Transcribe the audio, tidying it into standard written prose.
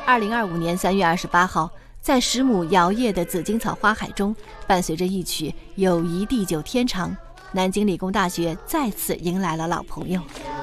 2025年3月28号，在10亩摇曳的紫荆草花海中，伴随着一曲《友谊地久天长》，南京理工大学再次迎来了老朋友。